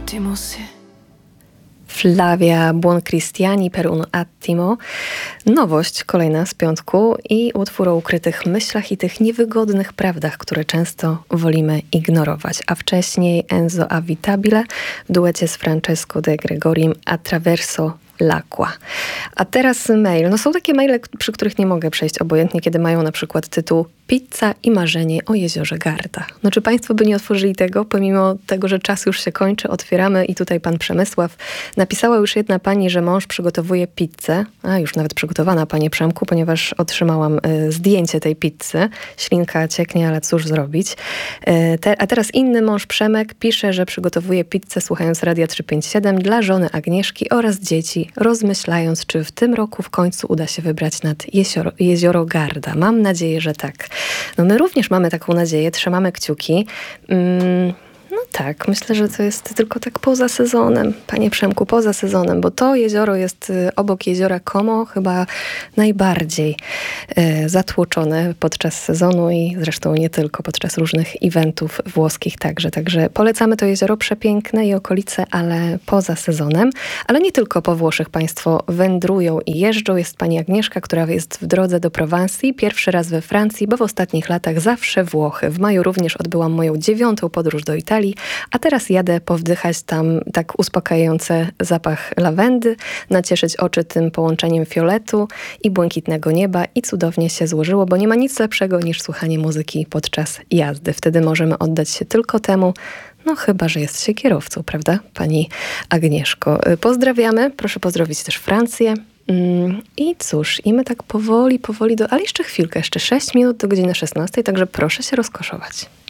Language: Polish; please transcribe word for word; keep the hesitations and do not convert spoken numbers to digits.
attimo se. Flavia Buoncristiani per un attimo. Nowość kolejna z piątku i utwór o ukrytych myślach i tych niewygodnych prawdach, które często wolimy ignorować. A wcześniej Enzo Avitabile w duecie z Francesco De Gregorim Attraverso l'acqua. A teraz mail. No są takie maile, przy których nie mogę przejść obojętnie, kiedy mają na przykład tytuł Pizza i marzenie o jeziorze Garda. No czy państwo by nie otworzyli tego, pomimo tego, że czas już się kończy, otwieramy i tutaj pan Przemysław. Napisała już jedna pani, że mąż przygotowuje pizzę, a już nawet przygotowana, panie Przemku, ponieważ otrzymałam y, zdjęcie tej pizzy. Ślinka cieknie, ale cóż zrobić. Y, te, a teraz inny mąż Przemek pisze, że przygotowuje pizzę słuchając Radia trzysta pięćdziesiąt siedem dla żony Agnieszki oraz dzieci, rozmyślając, czy w tym roku w końcu uda się wybrać nad jezioro, jezioro Garda. Mam nadzieję, że tak. No my również mamy taką nadzieję, trzymamy kciuki. Mm, no tak, myślę, że to jest tylko tak poza sezonem, panie Przemku, poza sezonem, bo to jezioro jest obok jeziora Como chyba najbardziej e, zatłoczone podczas sezonu i zresztą nie tylko, podczas różnych eventów włoskich także. Także polecamy to jezioro przepiękne i okolice, ale poza sezonem. Ale nie tylko po Włoszech państwo wędrują i jeżdżą. Jest pani Agnieszka, która jest w drodze do Prowansji, pierwszy raz we Francji, bo w ostatnich latach zawsze Włochy. W maju również odbyłam moją dziewiątą podróż do Italii, a teraz jadę powdychać tam tak uspokajający zapach lawendy, nacieszyć oczy tym połączeniem fioletu i błękitnego nieba i cudownie się złożyło, bo nie ma nic lepszego niż słuchanie muzyki podczas jazdy. Wtedy możemy oddać się tylko temu, no chyba, że jest się kierowcą, prawda, pani Agnieszko? Pozdrawiamy, proszę pozdrowić też Francję. I cóż, i my tak powoli, powoli do... Ale jeszcze chwilkę, jeszcze sześć minut do godziny szesnastej, także proszę się rozkoszować.